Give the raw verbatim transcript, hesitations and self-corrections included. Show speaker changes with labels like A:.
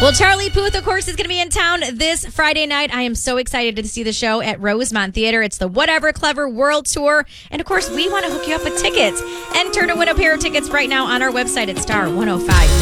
A: Well, Charlie Puth, of course, is going to be in town this Friday night. I am so excited to see the show at Rosemont Theater. It's the Whatever Clever World Tour. And, of course, we want to hook you up with tickets. Enter to win a pair of tickets right now on our website at star one oh five.